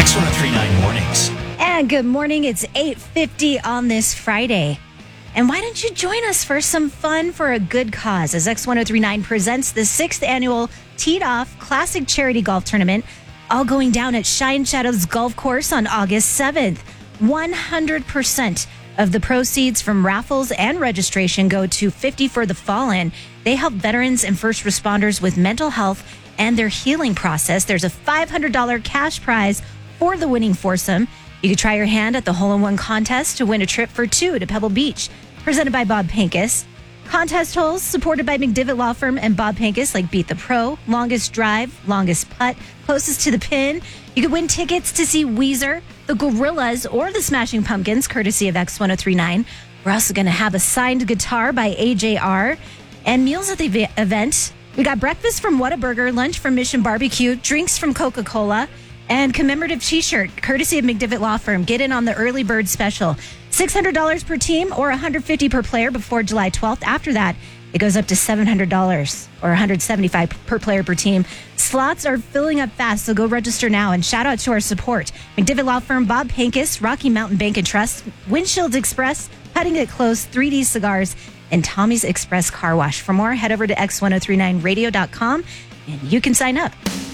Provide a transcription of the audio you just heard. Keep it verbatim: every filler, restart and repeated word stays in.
X one oh three point nine Mornings. And good morning. It's eight fifty on this Friday. And why don't you join us for some fun for a good cause as X one oh three point nine presents the sixth annual Teed Off Classic Charity Golf Tournament, all going down at Shine Shadows Golf Course on August seventh. one hundred percent of the proceeds from raffles and registration go to fifty for the Fallen. They help veterans and first responders with mental health and their healing process. There's a five hundred dollars cash prize for the winning foursome. You could try your hand at the hole-in-one contest to win a trip for two to Pebble Beach, presented by Bob Pincus. Contest holes supported by McDivitt Law Firm and Bob Pincus, like Beat the Pro, Longest Drive, Longest Putt, Closest to the Pin. You could win tickets to see Weezer, the Gorillas, or the Smashing Pumpkins, courtesy of X one oh three point nine. We're also going to have a signed guitar by A J R and meals at the v- event. We got breakfast from Whataburger, lunch from Mission Barbecue, drinks from Coca-Cola, and commemorative t-shirt, courtesy of McDivitt Law Firm. Get in on the early bird special. six hundred dollars per team or one hundred fifty dollars per player before July twelfth. After that, it goes up to seven hundred dollars or one hundred seventy-five dollars per player per team. Slots are filling up fast, so go register now. And shout out to our support: McDivitt Law Firm, Bob Pincus, Rocky Mountain Bank and Trust, Windshields Express, Cutting It Close, three D Cigars, and Tommy's Express Car Wash. For more, head over to X one oh three point nine radio dot com and you can sign up.